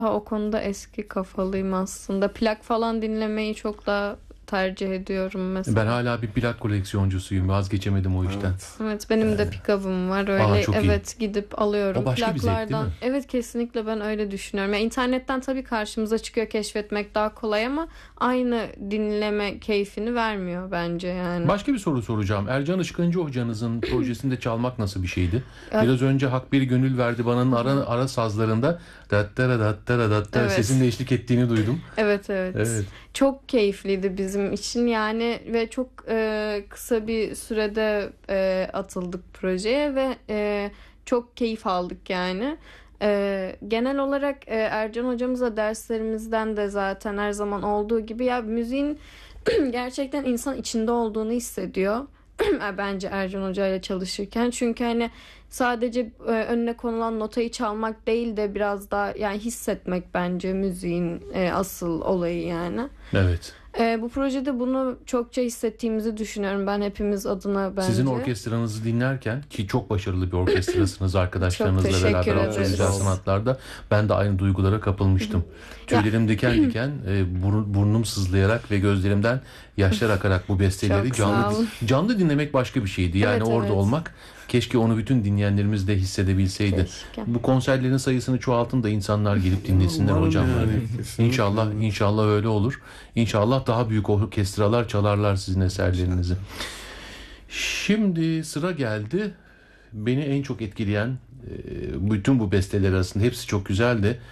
O konuda eski kafalıyım aslında. Plak falan dinlemeyi çok daha tercih ediyorum Ben mesela. hala bir plak koleksiyoncusuyum. Vazgeçemedim o işten. Evet. Evet, benim de pick-up'ım var öyle, Çok iyi. evet, gidip alıyorum O başka bir zevk değil plaklardan. mi? Evet, kesinlikle ben öyle düşünüyorum. Yani internetten tabii karşımıza çıkıyor, keşfetmek daha kolay ama aynı dinleme keyfini vermiyor bence yani. Başka bir soru soracağım. Ercan Işkıncı hocanızın projesinde çalmak nasıl bir şeydi? Ya- Biraz önce Hak Bir Gönül Verdi Bana'nın ara sazlarında dattara dattara dattara Evet. sesinle eşlik ettiğini duydum. Evet. Evet. Çok keyifliydi bizim için yani ve çok kısa bir sürede atıldık projeye ve çok keyif aldık yani. Genel olarak Ercan hocamızla derslerimizden de zaten her zaman olduğu gibi ya müziğin gerçekten insan içinde olduğunu hissediyor. Bence Ercan Hoca ile çalışırken. Çünkü hani sadece önüne konulan notayı çalmak değil de biraz daha yani hissetmek bence müziğin asıl olayı yani. Evet. Bu projede bunu çokça hissettiğimizi düşünüyorum ben, hepimiz adına bence. Sizin orkestranızı dinlerken, ki çok başarılı bir orkestrasınız arkadaşlarınızla Çok teşekkür beraber ederiz. Güzel Sanatlar'da, ben de aynı duygulara kapılmıştım. Tüylerim diken diken, burnum sızlayarak ve gözlerimden yaşlar akarak bu besteleri Çok sağ olun. canlı dinlemek başka bir şeydi. Yani Evet, orada evet. olmak, keşke onu bütün dinleyenlerimiz de hissedebilseydi. Keşke. Bu konserlerin sayısını çoğaltın da insanlar gelip dinlesinler Umarım hocam. yani, böyle. kesinlikle. İnşallah öyle olur. İnşallah daha büyük orkestralar çalarlar sizin eserlerinizi. Şimdi sıra geldi. Beni en çok etkileyen bütün bu besteler arasında, hepsi çok güzeldi.